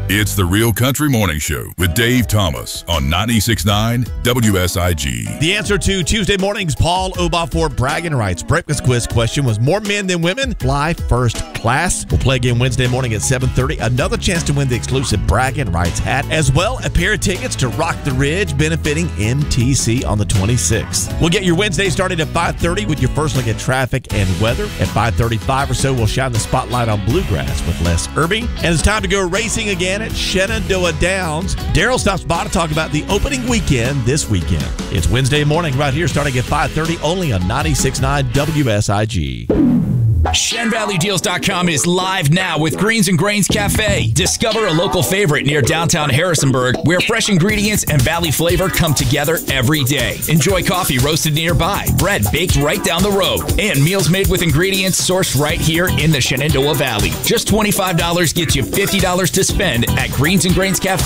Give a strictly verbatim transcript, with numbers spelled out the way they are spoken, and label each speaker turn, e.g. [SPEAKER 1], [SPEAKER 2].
[SPEAKER 1] It's the Real Country Morning Show with Dave Thomas on ninety-six point nine W S I G.
[SPEAKER 2] The answer to Tuesday morning's Paul Obafor bragging rights breakfast quiz question was: more men than women fly first class. We'll play again Wednesday morning at seven thirty. Another chance to win the exclusive bragging rights hat, as well a pair of tickets to Rock the Ridge benefiting M T C on the twenty-sixth. We'll get your Wednesday started at five thirty with your first look at traffic and weather. At five thirty-five or so, we'll shine the spotlight on bluegrass with Les Irving. And it's time to go racing again at Shenandoah Downs. Daryl stops by to talk about the opening weekend this weekend. It's Wednesday morning right here starting at five thirty only on ninety-six point nine W S I G.
[SPEAKER 3] Shen Valley Deals dot com is live now with Greens and Grains Cafe. Discover a local favorite near downtown Harrisonburg where fresh ingredients and valley flavor come together every day. Enjoy coffee roasted nearby, bread baked right down the road, and meals made with ingredients sourced right here in the Shenandoah Valley. Just twenty-five dollars gets you fifty dollars to spend at Greens and Grains Cafe.